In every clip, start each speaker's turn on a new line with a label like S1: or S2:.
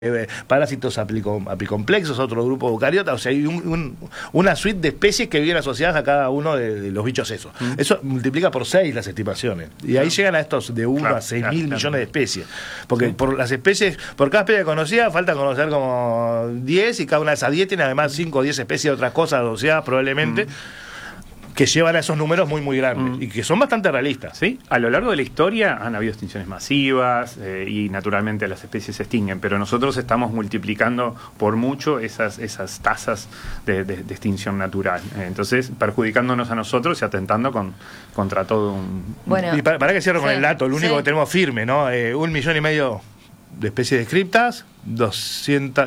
S1: parásitos apicomplexos, otro grupo eucariota, o sea, hay una suite de especies que viven asociadas a cada uno de los bichos esos. Eso multiplica por 6 las estimaciones. Y ahí llegan a estos de 1 a 6 mil millones de especies. Porque por las especies, por cada especie conocida, falta conocer como 10, y cada una de esas 10 tiene además 5 o 10 especies de otras cosas asociadas probablemente. Que llevan a esos números muy muy grandes y que son bastante realistas.
S2: Sí, a lo largo de la historia han habido extinciones masivas y naturalmente las especies se extinguen, pero nosotros estamos multiplicando por mucho esas tasas de extinción natural. Entonces, perjudicándonos a nosotros y atentando contra todo un...
S1: Bueno, y para que cierro con el dato, lo único que tenemos firme, ¿no? 1,5 millones de especies descriptas, 200...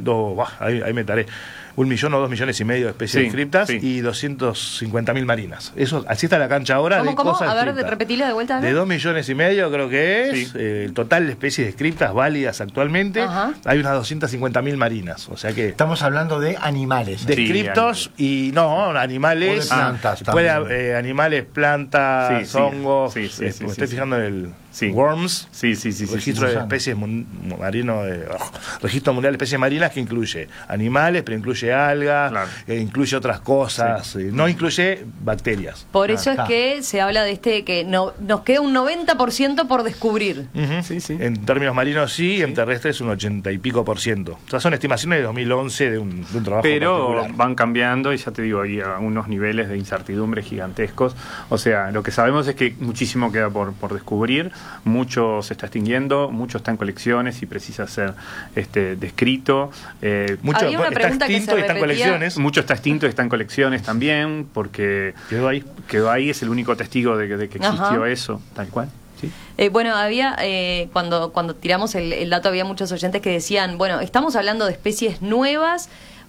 S1: ahí me taré. 1 millón o 2,5 millones de especies descriptas y 250.000 marinas. Eso, así está la cancha ahora.
S3: ¿Cómo? A ver, repetilo de vuelta.
S1: De 2,5 millones creo que es el total de especies descritas válidas actualmente. Hay unas 250.000 marinas. O sea que
S4: estamos hablando de animales.
S1: Descriptos y no, animales.
S4: O de plantas
S1: puede animales, plantas, hongos. Me estoy fijando en el... Worms, registro de especies marinos, registro mundial de especies marinas, que incluye animales, pero incluye algas, incluye otras cosas, no incluye bacterias.
S3: Por eso es que se habla de que nos queda un 90% por descubrir.
S1: En términos marinos en terrestres un 80 y pico %. O sea, son estimaciones de 2011 de un trabajo
S2: pero
S1: particular.
S2: Van cambiando y ya te digo, hay unos niveles de incertidumbre gigantescos. O sea, lo que sabemos es que muchísimo queda por descubrir. Mucho se está extinguiendo, mucho está en colecciones y precisa ser descrito.
S1: Mucho está extinto y está en colecciones.
S2: Mucho está extinto y está en colecciones también, porque quedó ahí, es el único testigo de que existió eso, tal cual.
S3: Bueno, había cuando tiramos el dato, había muchos oyentes que decían, bueno, estamos hablando de especies nuevas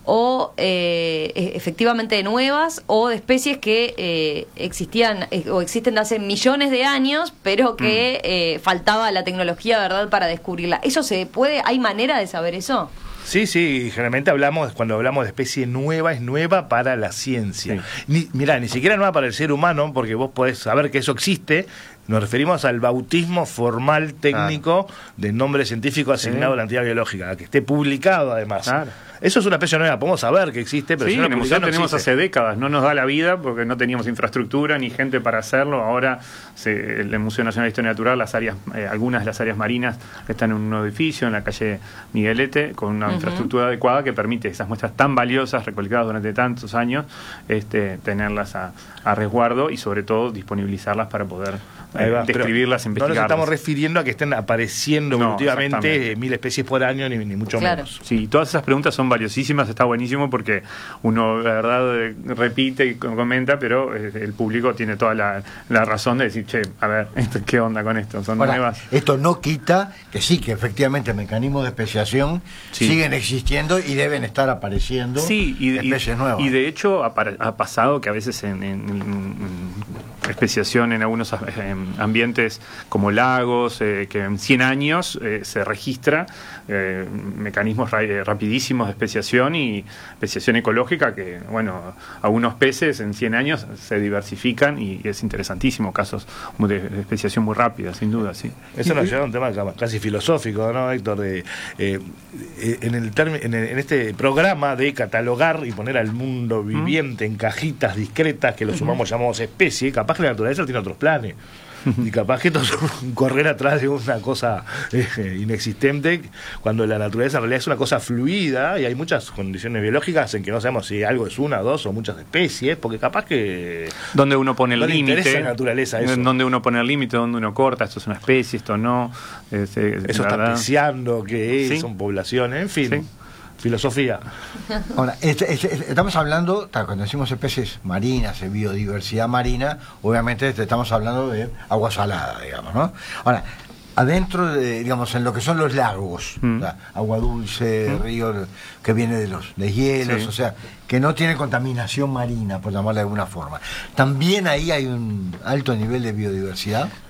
S3: o efectivamente nuevas, o de especies que existían o existen hace millones de años, pero que faltaba la tecnología, ¿verdad?, para descubrirla. ¿Eso se puede? ¿Hay manera de saber eso?
S1: Sí, generalmente cuando hablamos de especie nueva, es nueva para la ciencia. Ni siquiera nueva para el ser humano, porque vos podés saber que eso existe. Nos referimos al bautismo formal técnico del nombre científico asignado a la entidad biológica, a que esté publicado además. Eso es una especie nueva, podemos saber que existe, pero si no
S2: en el museo tenemos hace décadas, no nos da la vida porque no teníamos infraestructura ni gente para hacerlo. Ahora el Museo Nacional de Historia Natural, algunas de las áreas marinas están en un nuevo edificio en la calle Miguelete, con una infraestructura adecuada que permite esas muestras tan valiosas recolectadas durante tantos años, tenerlas a resguardo y sobre todo disponibilizarlas para poder describirlas, investigarlas.
S1: No nos estamos refiriendo a que estén apareciendo evolutivamente 1.000 especies por año, ni mucho menos.
S2: Sí, todas esas preguntas son valiosísimas, está buenísimo porque uno, la verdad, repite y comenta, pero el público tiene toda la razón de decir, a ver, ¿qué onda con esto? ¿Son nuevas?
S4: Esto no quita que que efectivamente mecanismos de especiación siguen existiendo y deben estar apareciendo especies nuevas.
S2: Y de hecho ha pasado que a veces en especiación en algunos ambientes como lagos, que en 100 años se registra mecanismos rapidísimos de especiación y especiación ecológica que, algunos peces en 100 años se diversifican y es interesantísimo, casos de especiación muy rápida, sin duda,
S1: Eso nos lleva a un tema casi filosófico, ¿no, Héctor? En este programa de catalogar y poner al mundo viviente en cajitas discretas que lo llamamos especie, capaz que la naturaleza tiene otros planes. Y capaz que esto es correr atrás de una cosa inexistente, cuando la naturaleza en realidad es una cosa fluida y hay muchas condiciones biológicas en que no sabemos si algo es una, dos o muchas especies, porque capaz que...
S2: ¿Dónde uno pone el
S1: no
S2: límite?
S1: Le interesa la naturaleza eso.
S2: ¿Dónde uno pone el límite? ¿Dónde uno corta? Esto es una especie, esto no.
S1: Eso está especiando, que son poblaciones, en fin. Filosofía.
S4: Ahora, estamos hablando, cuando decimos especies marinas, de biodiversidad marina, obviamente estamos hablando de agua salada, digamos, ¿no? Ahora, adentro de, en lo que son los lagos, o sea, agua dulce, río que viene de los deshielos, o sea, que no tiene contaminación marina, por llamarla de alguna forma. ¿También ahí hay un alto nivel de biodiversidad?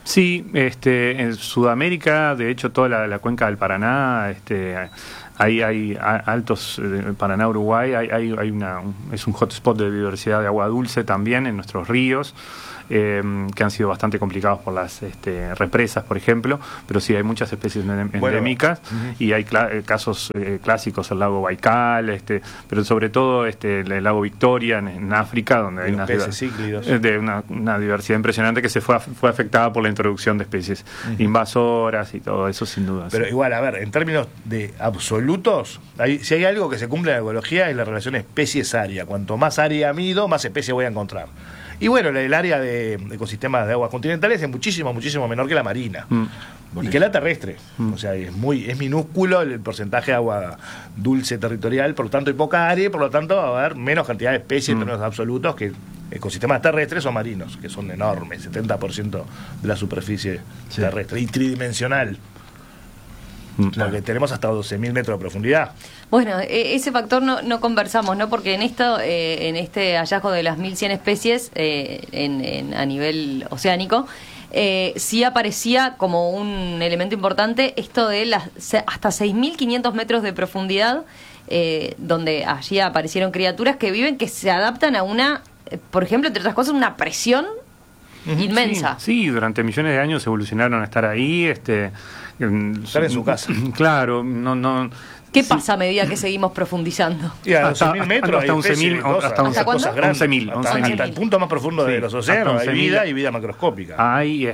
S2: Sí, en Sudamérica, de hecho, toda la cuenca del Paraná, hay altos, Paraná, Uruguay, es un hotspot de biodiversidad de agua dulce también en nuestros ríos. Que han sido bastante complicados por las represas, por ejemplo, pero sí hay muchas especies endémicas, y hay casos clásicos, el lago Baikal, pero sobre todo el lago Victoria en África, donde hay una diversidad impresionante que fue afectada por la introducción de especies invasoras y todo eso, sin duda.
S1: Pero igual, a ver, en términos de absolutos, si hay algo que se cumple en la ecología es la relación especies-área. Cuanto más área mido, más especies voy a encontrar. Y bueno, el área de ecosistemas de aguas continentales es muchísimo menor que la marina. Y que la terrestre. O sea, es minúsculo el porcentaje de agua dulce territorial, por lo tanto hay poca área, y por lo tanto va a haber menos cantidad de especies en términos absolutos que ecosistemas terrestres o marinos, que son enormes, 70% de la superficie terrestre, y tridimensional. Porque tenemos hasta 12.000 metros de profundidad.
S3: Bueno, ese factor no conversamos, ¿no? Porque en este hallazgo de las 1.100 especies a nivel oceánico, sí aparecía como un elemento importante esto de hasta 6.500 metros de profundidad, donde allí aparecieron criaturas que se adaptan a por ejemplo, entre otras cosas, una presión inmensa.
S2: Sí, durante millones de años evolucionaron a estar ahí,
S1: estar en su casa.
S2: Claro, no.
S3: ¿Qué pasa a medida que seguimos profundizando?
S1: Y a 12.000 metros
S2: hasta 11.000,
S3: ¿Hasta cuándo?
S2: 11.000.
S1: Hasta el punto más profundo de los océanos hay vida y vida macroscópica.
S2: Hay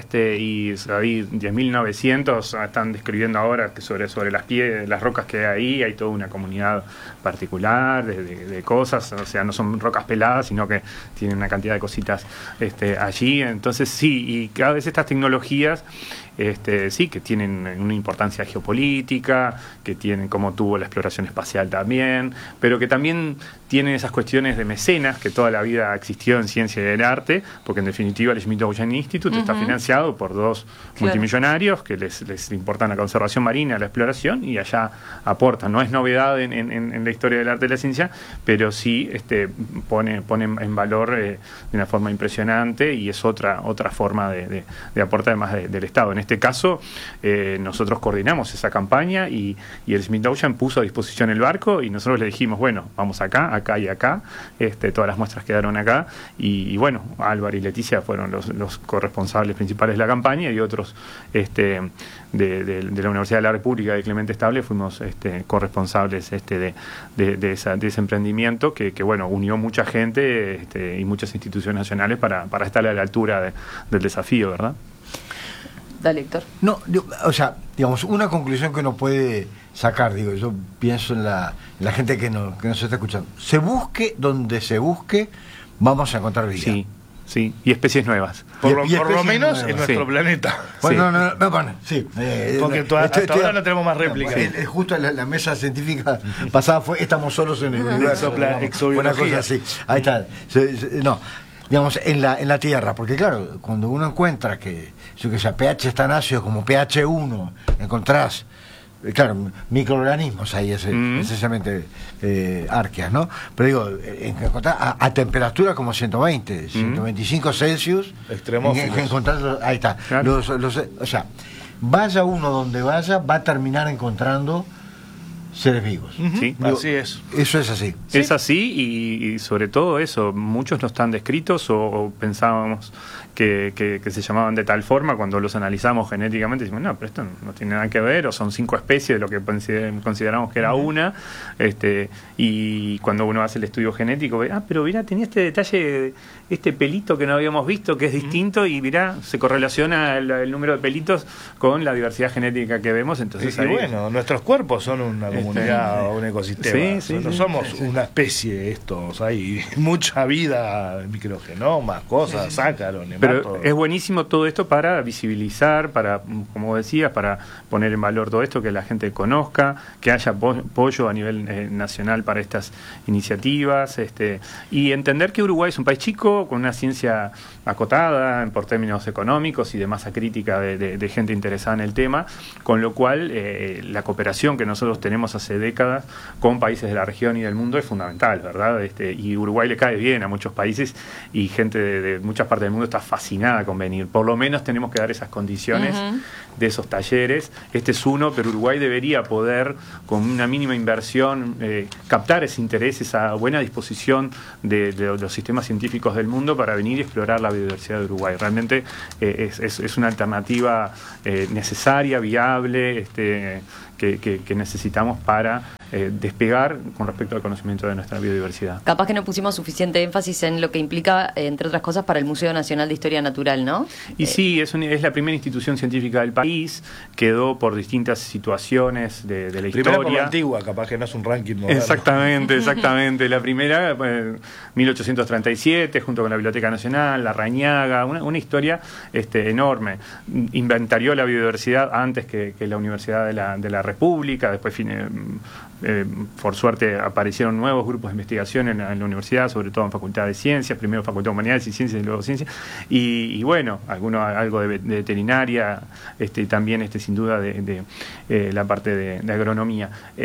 S2: 10.900 están describiendo ahora que sobre las rocas que hay toda una comunidad particular de cosas, o sea, no son rocas peladas, sino que tienen una cantidad de cositas allí. Entonces sí, y cada vez estas tecnologías sí, que tienen una importancia geopolítica, que tienen, como tuvo la exploración espacial también, pero que también tienen esas cuestiones de mecenas que toda la vida existió en ciencia y en arte, porque en definitiva el Smith Ocean Institute está financiado por dos multimillonarios que les importan la conservación marina, la exploración, y allá aportan. No es novedad en la historia del arte y la ciencia, pero sí pone en valor de una forma impresionante, y es otra forma de aporte además del Estado. En este caso, nosotros coordinamos esa campaña, y el Smith Ocean puso a disposición el barco, y nosotros le dijimos, bueno, vamos acá y acá, todas las muestras quedaron acá, y bueno, Álvaro y Leticia fueron los corresponsables principales de la campaña, y otros de la Universidad de la República de Clemente Estable fuimos corresponsables de ese emprendimiento que bueno, unió mucha gente y muchas instituciones nacionales para estar a la altura del desafío, ¿verdad?
S3: Dale, Héctor.
S4: No, o sea, digamos, una conclusión que uno puede sacar, yo pienso en la gente que nos está escuchando. Se busque donde se busque, vamos a encontrar vida.
S2: Sí, y especies nuevas.
S1: Por lo menos en nuestro planeta.
S4: Bueno, sí.
S1: Porque hasta ahora no tenemos más réplicas.
S4: Justo la mesa científica pasada fue estamos solos en el universo. Una cosa así. Ahí está. Digamos, en la Tierra, porque claro, cuando uno encuentra que pH es tan ácido como pH 1, encontrás, claro, microorganismos ahí, esencialmente arqueas, ¿no? Pero digo, encontrás a temperatura como 120, 125 Celsius, encontrás, ahí está. Claro. O sea, vaya uno donde vaya, va a terminar encontrando seres vivos.
S2: Sí,
S1: así es.
S4: Eso es así.
S2: Es así, y sobre todo eso, muchos no están descritos o pensábamos que se llamaban de tal forma. Cuando los analizamos genéticamente decimos, no, pero esto no tiene nada que ver, o son 5 especies de lo que consideramos que era una, y cuando uno hace el estudio genético ve, pero mirá, tenía este detalle, este pelito que no habíamos visto, que es distinto, y mirá, se correlaciona el número de pelitos con la diversidad genética que vemos. Entonces
S1: y bueno, nuestros cuerpos son una comunidad, un ecosistema. Nosotros somos una especie, hay mucha vida, microgenomas, cosas, ácaros,
S2: pero es buenísimo todo esto para visibilizar, para, como decías, para poner en valor todo esto, que la gente conozca, que haya apoyo a nivel nacional para estas iniciativas, y entender que Uruguay es un país chico, con una ciencia acotada por términos económicos y de masa crítica de gente interesada en el tema, con lo cual la cooperación que nosotros tenemos tenemos hace décadas con países de la región y del mundo es fundamental, ¿verdad? Y Uruguay le cae bien a muchos países y gente de muchas partes del mundo está fascinada con venir. Por lo menos tenemos que dar esas condiciones de esos talleres. Este es uno, pero Uruguay debería poder, con una mínima inversión, captar ese interés, esa buena disposición de los sistemas científicos del mundo para venir y explorar la biodiversidad de Uruguay. Realmente es una alternativa necesaria, viable, que necesitamos para despegar con respecto al conocimiento de nuestra biodiversidad.
S3: Capaz que no pusimos suficiente énfasis en lo que implica, entre otras cosas, para el Museo Nacional de Historia Natural, ¿no?
S2: Y sí, es la primera institución científica del país, quedó por distintas situaciones de la historia.
S1: Primera por la antigua, capaz que no es un ranking moderno.
S2: Exactamente. La primera, 1837, junto con la Biblioteca Nacional, la Rañaga, una historia enorme. Inventarió la biodiversidad antes que la Universidad de la República, después por suerte aparecieron nuevos grupos de investigación en la universidad, sobre todo en Facultad de Ciencias, primero Facultad de Humanidades y Ciencias y luego Ciencias, y bueno, algo de veterinaria, y también sin duda de la parte de agronomía.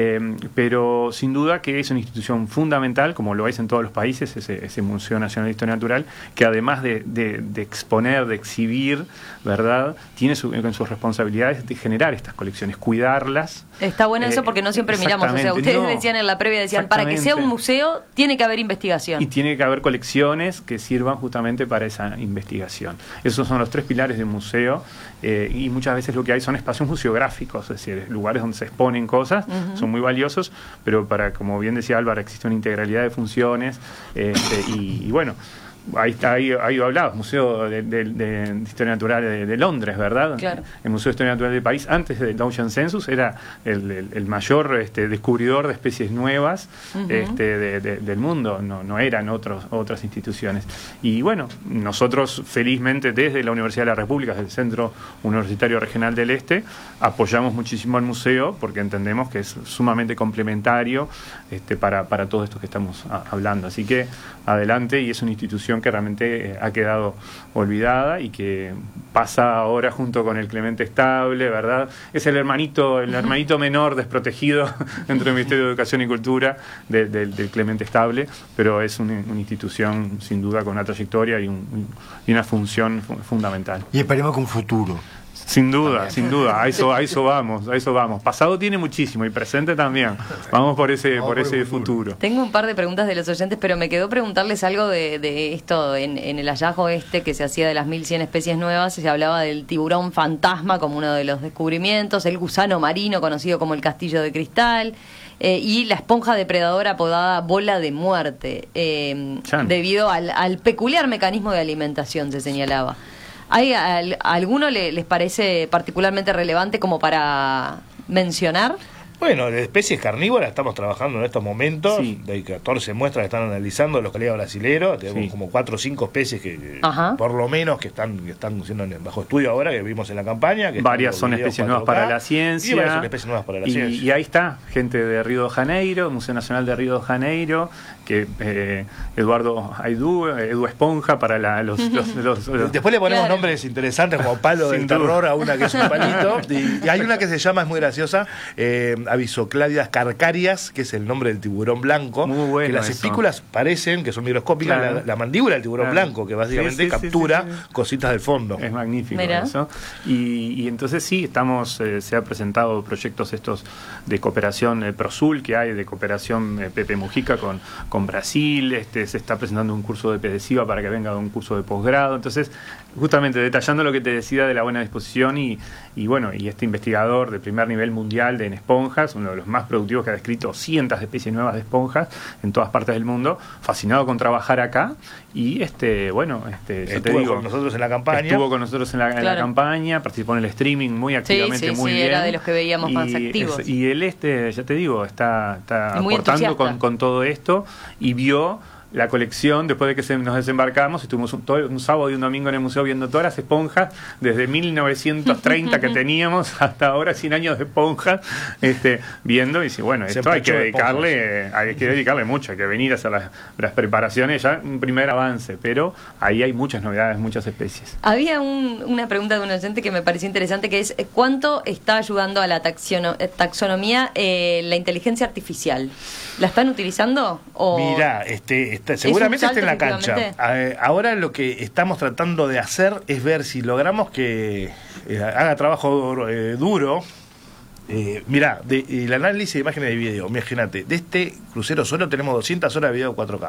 S2: Pero sin duda que es una institución fundamental, como lo es en todos los países, ese Museo Nacional de Historia Natural, que además de exponer, de exhibir, ¿verdad?, tiene en sus responsabilidades de generar estas colecciones, cuidarlas.
S3: Está bueno eso porque no siempre miramos. O sea, ustedes decían en la previa, decían, para que sea un museo tiene que haber investigación.
S2: Y tiene que haber colecciones que sirvan justamente para esa investigación. Esos son los 3 pilares de un museo, y muchas veces lo que hay son espacios museográficos, es decir, lugares donde se exponen cosas, son muy valiosos, pero como bien decía Álvaro, existe una integralidad de funciones, y bueno, ahí hablabas, Museo de Historia Natural de Londres, ¿verdad?
S3: Claro.
S2: El Museo de Historia Natural del país, antes del Ocean Census, era el mayor descubridor de especies nuevas del mundo, no eran otras instituciones. Y bueno, nosotros felizmente desde la Universidad de la República, desde el Centro Universitario Regional del Este, apoyamos muchísimo al museo porque entendemos que es sumamente complementario para todo esto que estamos hablando. Así que adelante, y es una institución que realmente ha quedado olvidada y que pasa ahora junto con el Clemente Estable, ¿verdad? Es el hermanito menor desprotegido dentro del Ministerio de Educación y Cultura del Clemente Estable, pero es una institución sin duda con una trayectoria y una función fundamental.
S4: Y esperemos que un futuro.
S2: Sin duda, a eso vamos. Pasado tiene muchísimo y presente también. Vamos por ese futuro.
S3: Tengo un par de preguntas de los oyentes, pero me quedó preguntarles algo de esto en el hallazgo que se hacía de las 1100 especies nuevas. Se hablaba del tiburón fantasma como uno de los descubrimientos, el gusano marino conocido como el castillo de cristal, y la esponja depredadora apodada bola de muerte, debido al peculiar mecanismo de alimentación, se señalaba. ¿Hay a alguno les parece particularmente relevante como para mencionar?
S1: Bueno, de especies carnívoras estamos trabajando en estos momentos,
S2: sí.
S1: De 14 muestras que están analizando los colegas brasileros, tenemos como 4 o 5 especies que por lo menos que están siendo bajo estudio ahora, que vimos en la campaña. Que
S2: varias son especies nuevas para la ciencia.
S1: Y varias son especies nuevas para la ciencia.
S2: Y ahí está, gente de Río de Janeiro, Museo Nacional de Río de Janeiro, que Edu Esponja para los
S1: Después le ponemos nombres interesantes como palo del terror a una que es un palito. Y hay una que se llama, es muy graciosa, Avisocladias carcarias, que es el nombre del tiburón blanco.
S2: Muy bueno,
S1: que las espículas parecen que son microscópicas,
S2: claro.
S1: la mandíbula del tiburón blanco, que básicamente captura cositas del fondo.
S2: Es magnífico.
S3: Mira.
S2: Eso. Y entonces sí, se ha presentado proyectos estos de cooperación ProSul que hay, de cooperación Pepe Mujica con Brasil, se está presentando un curso de PEDESIVA para que venga de un curso de posgrado. Entonces, justamente detallando lo que te decía de la buena disposición y este investigador de primer nivel mundial en esponjas, uno de los más productivos, que ha descrito cientos de especies nuevas de esponjas en todas partes del mundo, fascinado con trabajar acá y
S1: estuvo con nosotros en la campaña.
S2: Estuvo con nosotros en la campaña, participó en el streaming muy activamente, muy bien.
S3: Era de los que veíamos más activos.
S2: Y él, ya te digo, está aportando con todo esto y vio la colección, después de que nos desembarcamos, estuvimos un sábado y un domingo en el museo viendo todas las esponjas, desde 1930 que teníamos hasta ahora, 100 años de esponjas, viendo, y dice, bueno, esto hay que dedicarle mucho, hay que venir a hacer las preparaciones, ya un primer avance, pero ahí hay muchas novedades, muchas especies.
S3: Había una pregunta de un oyente que me pareció interesante, que es ¿cuánto está ayudando a la taxonomía la inteligencia artificial? ¿La están utilizando? ¿O
S1: Mirá, seguramente está en la cancha. Ahora lo que estamos tratando de hacer es ver si logramos que haga trabajo duro. Mirá, el análisis de imágenes de video, imagínate, de este crucero solo tenemos 200 horas de video 4K.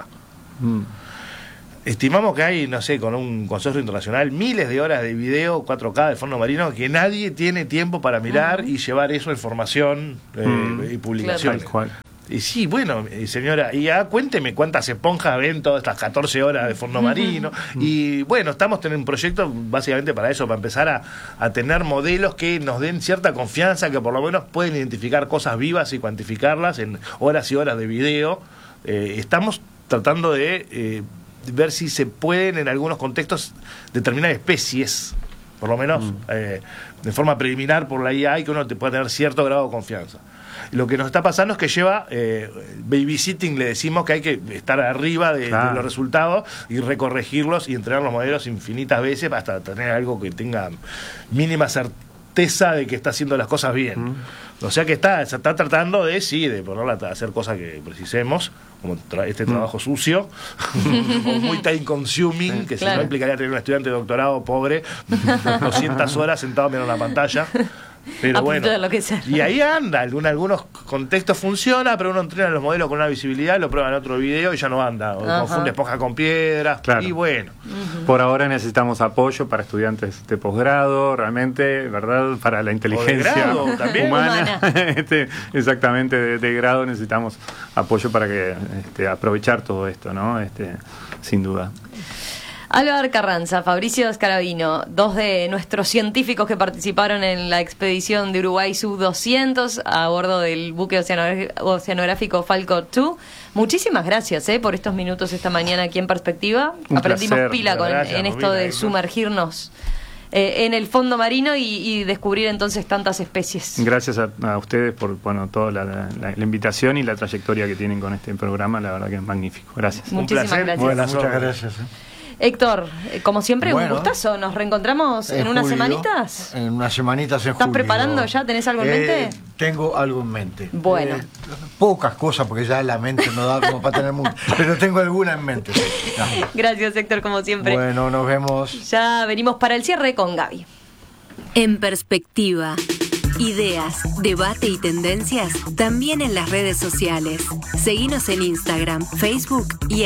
S1: Estimamos que hay, no sé, con un consorcio internacional, miles de horas de video 4K del fondo marino que nadie tiene tiempo para mirar y llevar eso en formación y publicación.
S2: Claro.
S1: Y sí, bueno, señora, y cuénteme cuántas esponjas ven todas estas 14 horas de fondo marino. Y bueno, estamos teniendo un proyecto básicamente para eso, para empezar a tener modelos que nos den cierta confianza, que por lo menos pueden identificar cosas vivas y cuantificarlas en horas y horas de video. Estamos tratando de ver si se pueden en algunos contextos determinar especies, por lo menos de forma preliminar por la IA, y que uno te pueda tener cierto grado de confianza. Lo que nos está pasando es que lleva babysitting, le decimos que hay que estar arriba de los resultados y recorregirlos y entrenar los modelos infinitas veces hasta tener algo que tenga mínima certeza de que está haciendo las cosas bien. O sea que se está tratando de ponerla a hacer cosas que precisemos, como trabajo sucio, o muy time consuming, que si no implicaría tener un estudiante de doctorado pobre, 200 horas sentado mirando la pantalla. Pero bueno, y ahí anda, en algunos contextos funciona, pero uno entrena los modelos con una visibilidad, lo prueba en otro video y ya no anda, o confunde esponja con piedras, y bueno.
S2: Por ahora necesitamos apoyo para estudiantes de posgrado, realmente, ¿verdad? Para la inteligencia humana. Exactamente, de grado necesitamos apoyo para que aprovechar todo esto, ¿no? Sin duda.
S3: Álvaro Carranza, Fabricio Scarabino, dos de nuestros científicos que participaron en la expedición de Uruguay Sub-200 a bordo del buque oceanográfico Falcon 2. Muchísimas gracias por estos minutos esta mañana aquí en Perspectiva. Aprendimos pila en esto de sumergirnos en el fondo marino y descubrir entonces tantas especies.
S2: Gracias a ustedes por toda la invitación y la trayectoria que tienen con este programa, la verdad que es magnífico. Gracias.
S3: Muchísimas gracias.
S4: Bueno, muchas gracias.
S3: Héctor, como siempre, un gustazo. ¿Nos reencontramos en unas semanitas?
S4: En unas semanitas en julio.
S3: ¿Estás preparando ya? ¿Tenés algo en mente?
S4: Tengo algo en mente.
S3: Bueno.
S4: Pocas cosas, porque ya la mente no da como para tener mucho. Pero tengo alguna en mente.
S3: Gracias, Héctor, como siempre.
S4: Bueno, nos vemos.
S3: Ya venimos para el cierre con Gaby.
S5: En Perspectiva. Ideas, debate y tendencias también en las redes sociales. Seguinos en Instagram, Facebook y